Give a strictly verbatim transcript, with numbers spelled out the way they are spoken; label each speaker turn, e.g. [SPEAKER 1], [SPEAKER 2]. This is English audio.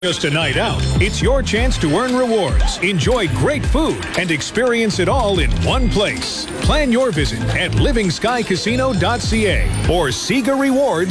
[SPEAKER 1] Just a night out. It's your chance to earn rewards, enjoy great food, and experience it all in one place. Plan your visit at living sky casino dot c a or Sega Rewards.